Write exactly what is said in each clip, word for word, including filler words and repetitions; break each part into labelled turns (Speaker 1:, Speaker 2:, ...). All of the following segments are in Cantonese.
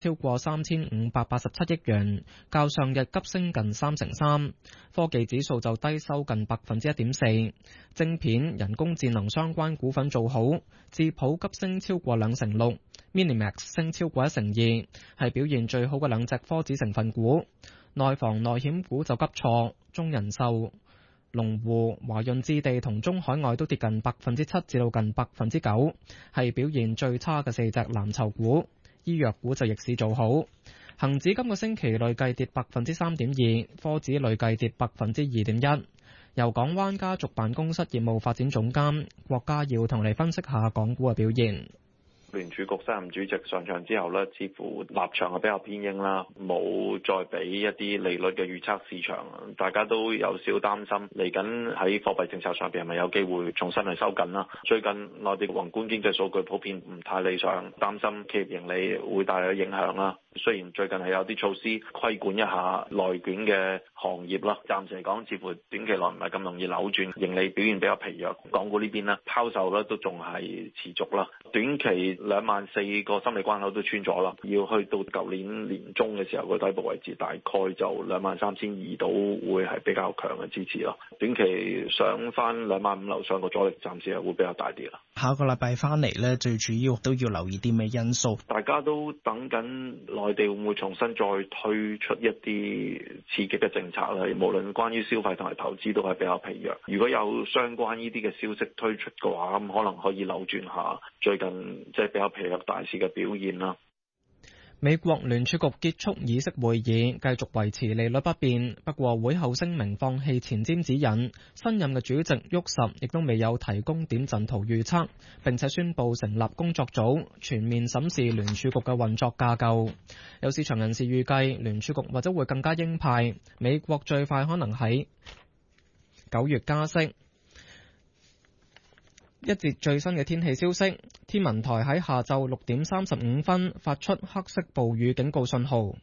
Speaker 1: 超過三千五百八十七億元，較上日急升近三成三。科技指數就低收近百分之一點四。晶片、人工智能相關股份做好，智譜急升超過兩成六 ，Minimax 升超過一成二，係表現最好嘅兩隻科指成分股。內房內險股就急挫，中人壽、龍湖、華潤置地同中海外都跌近百分之七至到近百分之九，係表現最差嘅四隻藍籌股。醫藥股就逆市做好，恒指今個星期累計跌百分之三點二，科指累計跌百分之二點一。由港灣家族辦公室業務發展總監郭家耀同你分析下港股嘅表現。
Speaker 2: 聯儲局新任主席上場之後呢，似乎立場係比較偏鷹啦，冇再俾一啲利率嘅預測市場，大家都有少擔心嚟緊喺貨幣政策上邊係咪有機會重新去收緊啦。最近內地宏觀經濟數據普遍唔太理想，擔心企業盈利會帶來影響啦。雖然最近係有啲措施規管一下內卷嘅行業啦，暫時嚟講似乎短期內唔係咁容易扭轉，盈利表現比較疲弱。港股呢邊呢，拋售咧都仲係持續啦，短期兩萬四個心理關口都穿咗啦，要去到舊年年中嘅時候個底部位置，大概就兩萬三千二度會係比較強嘅支持咯。短期上翻兩萬五樓上個阻力，暫時係會比較大啲啦。
Speaker 3: 下個禮拜翻嚟咧，最主要都要留意啲咩因素？
Speaker 2: 大家都等緊內地會唔會重新再推出一啲刺激嘅政策咧？無論關於消費同埋投資都係比較疲弱。如果有相關呢啲嘅消息推出嘅話，咁可能可以扭轉下最近即係比較疲弱大市嘅表現啦。
Speaker 1: 美國聯儲局結束議息會議，繼續維持利率不變，不過會後聲明放棄前瞻指引。新任嘅主席沃什亦都未有提供點陣圖預測，並且宣布成立工作組，全面審視聯儲局嘅運作架構。有市場人士預計聯儲局或者會更加鷹派，美國最快可能喺九月加息。一節最新嘅天氣消息，天文台喺下晝六點三十五分發出黑色暴雨警告信號。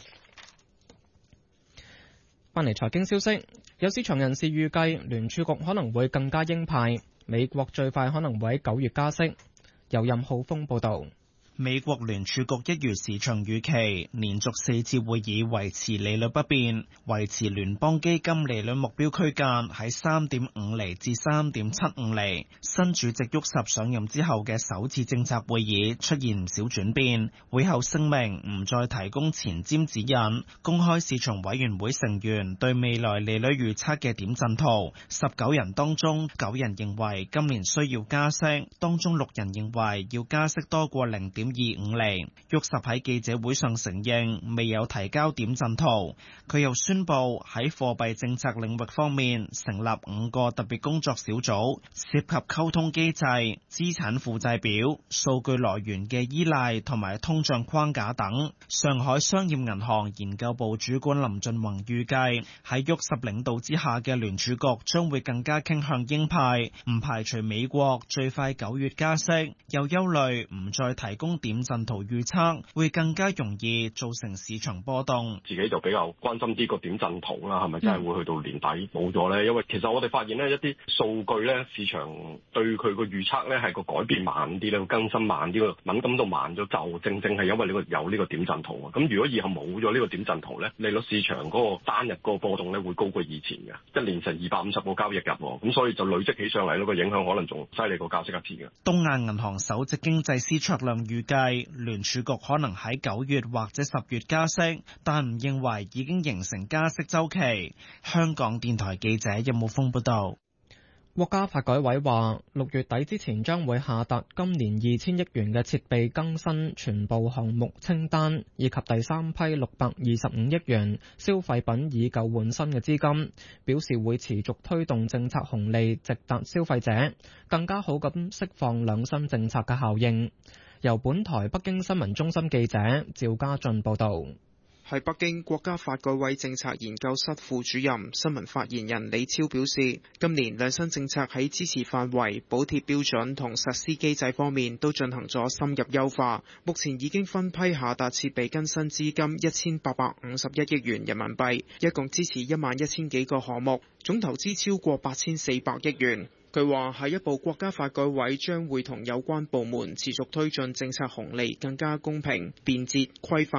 Speaker 1: 翻嚟財經消息，有市場人士預計聯儲局可能會更加鷹派，美國最快可能會喺九月加息。由任浩峰報導。
Speaker 3: 美國聯儲局一如市場預期，連續四次會議維持利率不變，維持聯邦基金利率目標區間喺三點五厘至三點七五厘。新主席沃什上任之後嘅首次政策會議出現唔少轉變，會後聲明唔再提供前瞻指引，公開市場委員會成員對未來利率預測嘅點陣圖，十九人當中九人認為今年需要加息，當中六人認為要加息多過零點二五厘。沃什喺記者會上承認未有提交點陣圖，佢又宣布喺貨幣政策領域方面成立五個特別工作小組，涉及溝通機制、資產負債表、數據來源嘅依賴同埋通脹框架等。上海商業銀行研究部主管林俊宏預計喺沃什領導之下嘅聯儲局將會更加傾向鷹派，唔排除美國最快九月加息，又憂慮唔再提供點陣圖預測會更加容易造成市場波動。
Speaker 4: 自己就比較關心啲個點陣圖啦，係咪真係會去到年底冇咗呢？因為其實我哋發現呢一啲數據呢，市場對佢個預測呢係個改變慢啲咧，更新慢啲，個敏感度慢咗，就正正係因為呢個有呢個點陣圖啊。咁如果以後冇咗呢個點陣圖呢，利率市場嗰個單日個波動呢會高過以前嘅，一年成二百五十個交易日，咁所以就累積起上嚟呢個影響可能仲犀利過加息一次嘅。
Speaker 3: 東亞銀行首席經濟師卓亮預計聯儲局可能喺九月或者十月加息，但唔認為已經形成加息週期。香港電台記者任武峰報道。
Speaker 1: 國家發改委話，六月底之前將會下達今年二千億元嘅設備更新全部項目清單，以及第三批六百二十五億元消費品以舊換新嘅資金，表示會持續推動政策紅利直達消費者，更加好咁釋放兩新政策嘅效應。由本台北京新聞中心記者趙家俊報道。
Speaker 5: 喺北京，國家發改委政策研究室副主任、新聞發言人李超表示，今年兩新政策喺支持範圍、補貼標準同實施機制方面都進行咗深入優化，目前已經分批下達設備更新資金一千八百五十一億元人民幣，一共支持一萬一千幾個項目，總投資超過八千四百億元。佢話下一步國家發改委將會同有關部門持續推進政策紅利更加公平、便捷、規範。